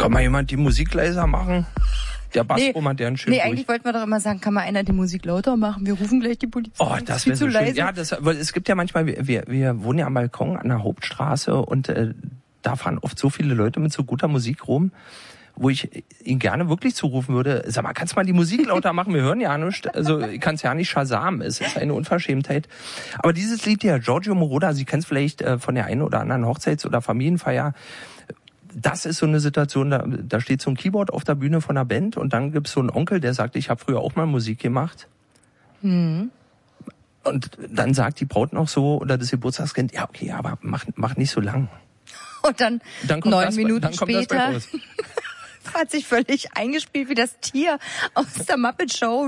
Kann mal jemand die Musik leiser machen? Der Bassrum hat ja einen schönen eigentlich wollten wir doch immer sagen, kann mal einer die Musik lauter machen? Wir rufen gleich die Polizei. Oh, das wäre so schön. Ja, weil es gibt ja manchmal, wir wohnen ja am Balkon an der Hauptstraße und da fahren oft so viele Leute mit so guter Musik rum, wo ich ihn gerne wirklich zurufen würde, sag mal, kannst du mal die Musik lauter machen? Wir hören ja nichts. Also ich kann es ja nicht Shazam, es ist eine Unverschämtheit. Aber dieses Lied hier, Giorgio Moroder, Sie kennen es vielleicht von der einen oder anderen Hochzeits- oder Familienfeier. Das ist so eine Situation, da steht so ein Keyboard auf der Bühne von einer Band und dann gibt's so einen Onkel, der sagt, ich habe früher auch mal Musik gemacht. Und dann sagt die Braut noch so, oder das Geburtstagskind, ja okay, aber mach nicht so lang. Und dann 9 Minuten später das hat sich völlig eingespielt wie das Tier aus der Muppet Show.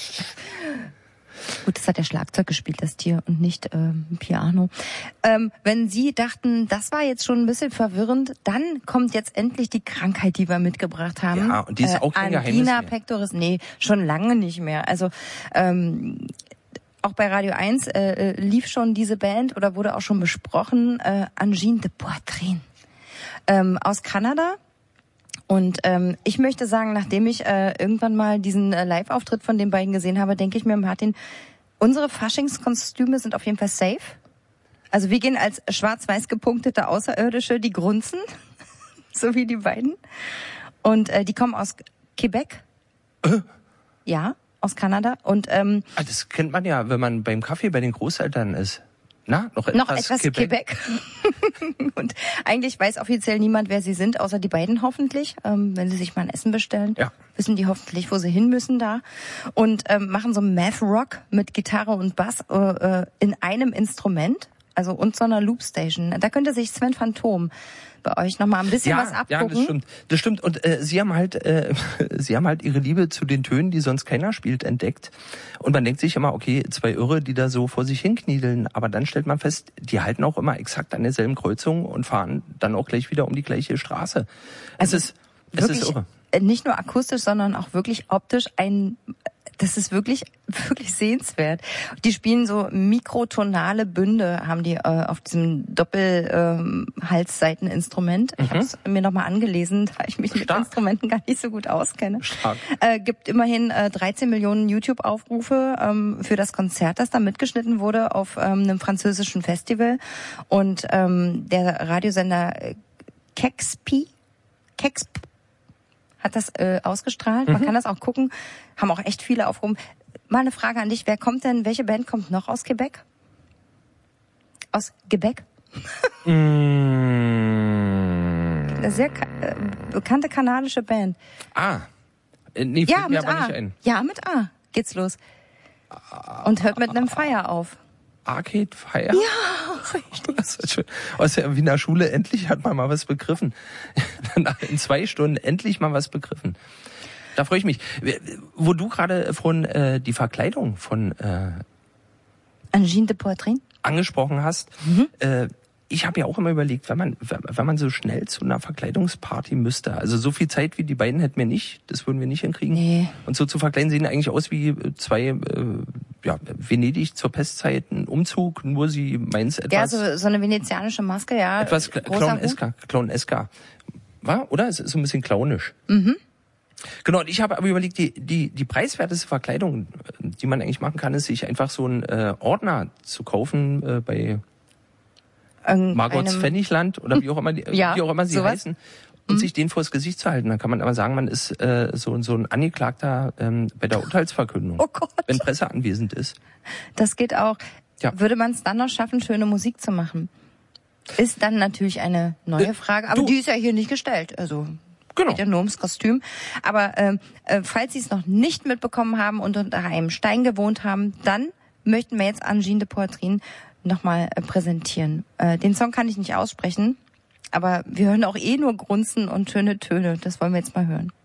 Gut, das hat der Schlagzeug gespielt, das Tier, und nicht Piano. Wenn Sie dachten, das war jetzt schon ein bisschen verwirrend, dann kommt jetzt endlich die Krankheit, die wir mitgebracht haben. Ja, und die ist auch kein Geheimnis Angina mehr. pectoris, nee, schon lange nicht mehr. Also auch bei Radio 1 lief schon diese Band oder wurde auch schon besprochen, Angine de Poitrine aus Kanada. Und ich möchte sagen, nachdem ich irgendwann mal diesen Live-Auftritt von den beiden gesehen habe, denke ich mir, Martin, unsere Faschingskostüme sind auf jeden Fall safe. Also wir gehen als schwarz-weiß gepunktete Außerirdische, die grunzen, so wie die beiden. Und die kommen aus Quebec. Ja, aus Kanada. Und das kennt man ja, wenn man beim Kaffee bei den Großeltern ist. Noch etwas Quebec. Und eigentlich weiß offiziell niemand, wer sie sind, außer die beiden hoffentlich. Wenn sie sich mal ein Essen bestellen, wissen die hoffentlich, wo sie hin müssen da. Und machen so Math-Rock mit Gitarre und Bass in einem Instrument. Also und so einer Loopstation. Da könnte sich Sven Phantom bei euch noch mal ein bisschen was abgucken. Ja, das stimmt. Und sie haben halt ihre Liebe zu den Tönen, die sonst keiner spielt, entdeckt. Und man denkt sich immer, okay, zwei Irre, die da so vor sich hinkniedeln. Aber dann stellt man fest, die halten auch immer exakt an derselben Kreuzung und fahren dann auch gleich wieder um die gleiche Straße. Es ist irre. Nicht nur akustisch, sondern auch wirklich optisch das ist wirklich, wirklich sehenswert. Die spielen so mikrotonale Bünde, haben die auf diesem Doppelhalsseiteninstrument. Ich habe es mir nochmal angelesen, da ich mich mit Instrumenten gar nicht so gut auskenne. Gibt immerhin 13 Millionen YouTube-Aufrufe für das Konzert, das da mitgeschnitten wurde auf einem französischen Festival. Und der Radiosender Kexp hat das ausgestrahlt. Man kann das auch gucken. Haben auch echt viele aufgerufen. Mal eine Frage an dich. Welche Band kommt noch aus Quebec? Aus Quebec? Eine sehr bekannte kanadische Band. Nee, ja, mit aber A. nicht ein. Ja, mit A geht's los. Und hört mit einem Fire auf. Arcade Fire? Ja, richtig. Das ist schön. Aus der Wiener Schule, endlich hat man mal was begriffen. In 2 Stunden endlich mal was begriffen. Da freue ich mich. Wo du gerade von die Verkleidung von Angine de Poitrine angesprochen hast, ich habe ja auch immer überlegt, wenn man so schnell zu einer Verkleidungsparty müsste, also so viel Zeit wie die beiden hätten wir nicht, das würden wir nicht hinkriegen. Nee. Und so zu verkleiden sehen eigentlich aus wie zwei Venedig zur Pestzeit, ein Umzug, nur sie meins etwas. Ja, so eine venezianische Maske, ja. Etwas Clowneska. War, oder? Es ist so ein bisschen clownisch. Genau, und ich habe aber überlegt, die preiswerteste Verkleidung, die man eigentlich machen kann, ist, sich einfach so einen Ordner zu kaufen bei Margots Pfennigland oder wie auch immer sie sowas heißen, und sich den vors Gesicht zu halten. Dann kann man aber sagen, man ist so ein Angeklagter bei der Urteilsverkündung, oh Gott, wenn Presse anwesend ist. Das geht auch. Ja. Würde man es dann noch schaffen, schöne Musik zu machen? Ist dann natürlich eine neue Frage, aber die ist ja hier nicht gestellt. Also geht ja nur ums Kostüm. Aber falls Sie es noch nicht mitbekommen haben und unter einem Stein gewohnt haben, dann möchten wir jetzt Angine de Poitrine nochmal präsentieren. Den Song kann ich nicht aussprechen, aber wir hören auch nur Grunzen und schöne Töne. Das wollen wir jetzt mal hören.